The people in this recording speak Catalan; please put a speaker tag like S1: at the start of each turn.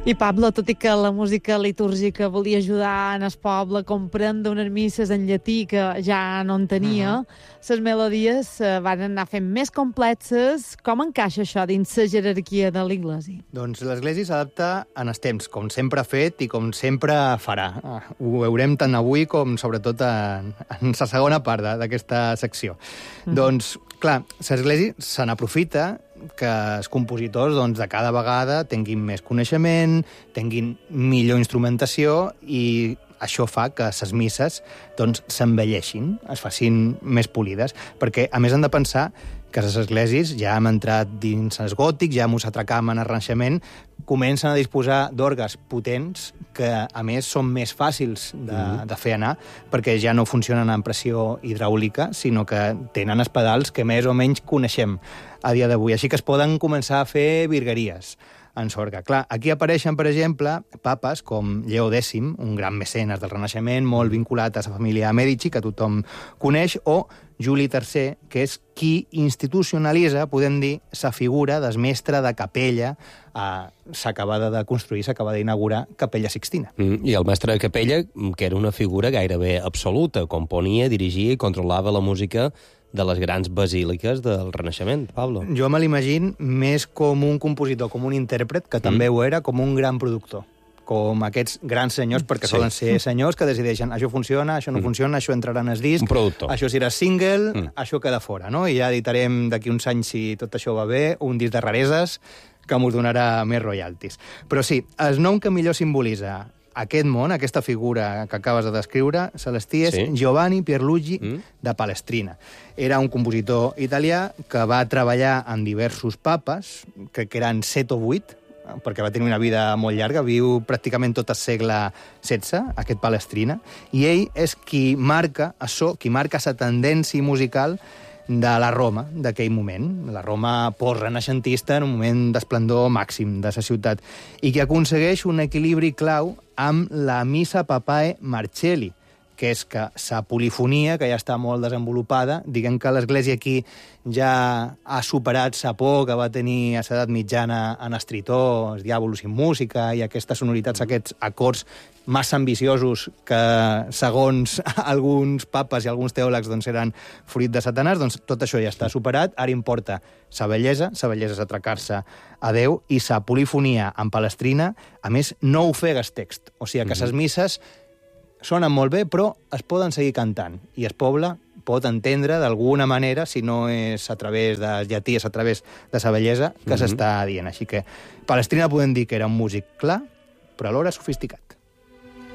S1: I Pablo, tot i que la música litúrgica volia ajudar en el poble a comprendre unes misses en llatí que ja no en tenia, les melodies van anar fent més complexes. Com encaixa això dins la jerarquia de l'Església?
S2: Doncs l'Església s'adapta en els temps, com sempre ha fet i com sempre farà. Ho veurem tant avui com, sobretot, en la segona part d'aquesta secció. Doncs, clar, l'Església se n'aprofita que els compositors de cada vegada tinguin més coneixement, tinguin millor instrumentació i això fa que les misses s'envelleixin, es facin més polides, perquè a més han de pensar que les esglésies, ja hem entrat dins els gòtics, ja mos atracam en el Renaixement, comencen a disposar d'orgues potents que, a més, són més fàcils de fer anar, perquè ja no funcionen amb pressió hidràulica, sinó que tenen els pedals que més o menys coneixem a dia d'avui. Així que es poden començar a fer virgueries en sorga. Clar, aquí apareixen, per exemple, papes com Lleó X, un gran mecenes del Renaixement, molt vinculat a la família Medici, que tothom coneix, o Juli III, que és qui institucionalitza, podem dir, la figura del mestre de capella. S'acaba de construir, s'acaba d'inaugurar Capella Sixtina.
S3: I el mestre de capella, que era una figura gairebé absoluta, componia, dirigia i controlava la música de les grans basíliques del Renaixement, Pablo.
S2: Jo me l'imagino més com un compositor, com un intèrpret, que també ho era, com un gran productor, com aquests grans senyors, perquè solen ser senyors que decideixen això funciona, això no funciona, això entrarà en el disc, això serà single, això queda fora, no? I ja editarem d'aquí uns anys, si tot això va bé, un disc de rareses que mos donarà més royalties. Però sí, el nom que millor simbolitza aquest món, aquesta figura que acabes de descriure, Celestí, és Giovanni Pierluigi de Palestrina. Era un compositor italià que va treballar amb diversos papes, crec que eren 7 o 8, perquè va tenir una vida molt llarga, viu pràcticament tot el segle XVI, aquest Palestrina, i ell és qui marca això, qui marca la tendència musical de la Roma d'aquell moment, la Roma post-renaixentista en un moment d'esplendor màxim de la ciutat, i que aconsegueix un equilibri clau amb la Missa Papae Marcelli, que és que la polifonia, que ja està molt desenvolupada, diguem que l'Església aquí ja ha superat la por que va tenir a l'edat mitjana en el tritó, els diàbolos sin música, i aquestes sonoritats, aquests acords massa ambiciosos que, segons alguns papes i alguns teòlegs, eren fruit de Satanàs, doncs tot això ja està superat. Ara importa la bellesa és atracar-se a Déu, i la polifonia en Palestrina, a més, no ofega el text. O sigui que les misses sonen molt bé, però es poden seguir cantant, i el poble pot entendre d'alguna manera, si no és a través del llatí, és a través de la bellesa, que s'està dient. Així que Palestrina podem dir que era un músic clar, però alhora sofisticat.